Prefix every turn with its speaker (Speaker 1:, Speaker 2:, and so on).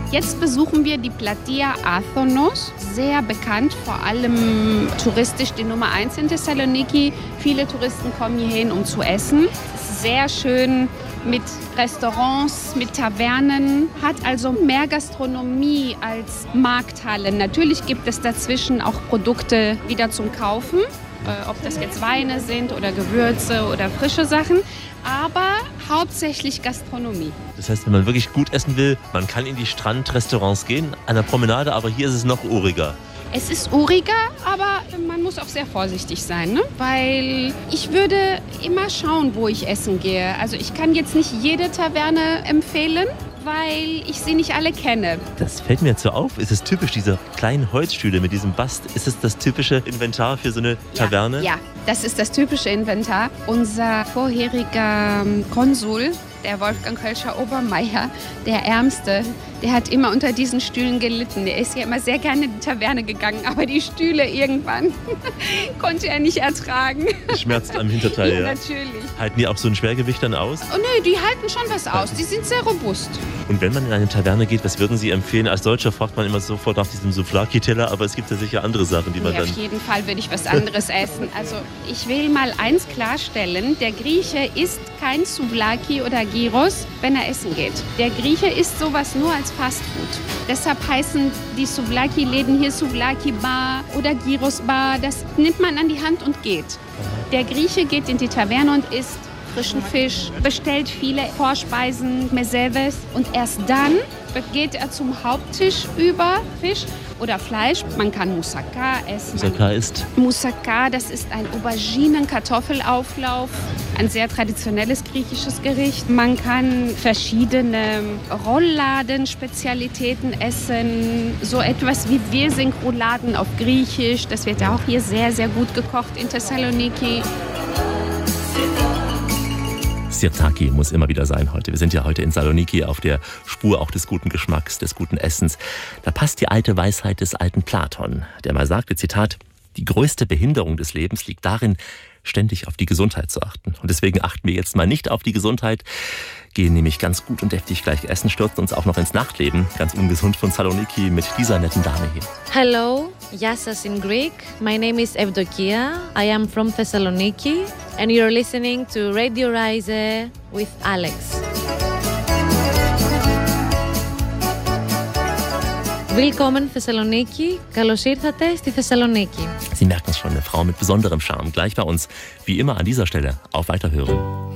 Speaker 1: Jetzt besuchen wir die Platia Athonos, sehr bekannt, vor allem touristisch die Nummer 1 in Thessaloniki. Viele Touristen kommen hierhin, um zu essen. Es ist sehr schön mit Restaurants, mit Tavernen, hat also mehr Gastronomie als Markthallen. Natürlich gibt es dazwischen auch Produkte wieder zum Kaufen, ob das jetzt Weine sind oder Gewürze oder frische Sachen, aber hauptsächlich Gastronomie.
Speaker 2: Das heißt, wenn man wirklich gut essen will, man kann in die Strandrestaurants gehen, an der Promenade, aber hier ist es noch uriger.
Speaker 1: Es ist uriger, aber man muss auch sehr vorsichtig sein, ne? Weil ich würde immer schauen, wo ich essen gehe. Also ich kann jetzt nicht jede Taverne empfehlen, weil ich sie nicht alle kenne.
Speaker 2: Das fällt mir jetzt so auf. Ist es typisch, diese kleinen Holzstühle mit diesem Bast? Ist es das typische Inventar für so eine Taverne?
Speaker 1: Ja, das ist das typische Inventar. Unser vorheriger Konsul, der Wolfgang Kölscher-Obermeier, der Ärmste, der hat immer unter diesen Stühlen gelitten. Der ist ja immer sehr gerne in die Taverne gegangen, aber die Stühle irgendwann konnte er nicht ertragen.
Speaker 2: Schmerzt am Hinterteil, ja.
Speaker 1: Natürlich.
Speaker 2: Halten die auch so ein Schwergewicht dann aus?
Speaker 1: Oh nee, die halten schon was aus. Die sind sehr robust.
Speaker 2: Und wenn man in eine Taverne geht, was würden Sie empfehlen? Als Deutscher fragt man immer sofort nach diesem Souvlaki-Teller, aber es gibt ja sicher andere Sachen, die man dann...
Speaker 1: Auf jeden Fall würde ich was anderes essen. Also ich will mal eins klarstellen, der Grieche isst kein Souvlaki oder Gyros, wenn er essen geht. Der Grieche isst sowas nur als Fastfood. Deshalb heißen die Souvlaki-Läden hier Souvlaki-Bar oder Gyros-Bar. Das nimmt man an die Hand und geht. Der Grieche geht in die Taverne und isst frischen Fisch, bestellt viele Vorspeisen, Meseves und erst dann geht er zum Haupttisch über Fisch oder Fleisch. Man kann Moussaka essen.
Speaker 2: Moussaka ist?
Speaker 1: Moussaka, das ist ein Auberginen-Kartoffelauflauf, ein sehr traditionelles griechisches Gericht. Man kann verschiedene Rollladen-Spezialitäten essen, so etwas wie Wirsinkrouladen auf Griechisch. Das wird auch hier sehr, sehr gut gekocht in Thessaloniki.
Speaker 2: Sirtaki muss immer wieder sein heute. Wir sind ja heute in Saloniki auf der Spur auch des guten Geschmacks, des guten Essens. Da passt die alte Weisheit des alten Platon, der mal sagte, Zitat, die größte Behinderung des Lebens liegt darin, ständig auf die Gesundheit zu achten. Und deswegen achten wir jetzt mal nicht auf die Gesundheit, gehen nämlich ganz gut und deftig gleich essen, stürzen uns auch noch ins Nachtleben, ganz ungesund von Saloniki mit dieser netten Dame hier.
Speaker 3: Hello, Gεια σας in Greek. My name is Evdokia. I am from Thessaloniki and you're listening to Radio Reise with Alex. Willkommen Thessaloniki. Καλώς ήρθατε στη Thessaloniki.
Speaker 2: Sie merken es schon, eine Frau mit besonderem Charme. Gleich bei uns, wie immer an dieser Stelle, auf Weiterhören.